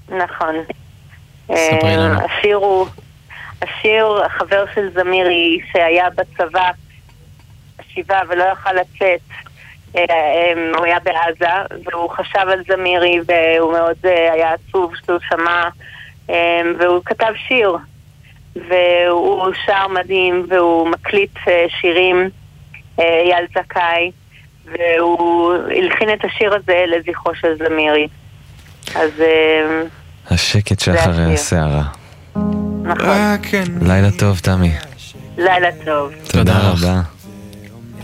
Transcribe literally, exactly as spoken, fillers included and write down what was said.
נכון. ספרי לנו. השיר הוא, השיר, החבר של זמירי שהיה בצבא, השיבה ולא יכל לצאת, הוא היה בעזה, והוא חשב על זמירי, והוא מאוד היה עצוב שהוא שמע, והוא כתב שיר, והוא שר מדהים, והוא מקליט שירים, אייל זכאי, והוא הלחין את השיר הזה לזכרו של זמירי. אז השקט שאחרי הסערה. נכון. לילה טוב, תמי. לילה טוב. תודה רבה.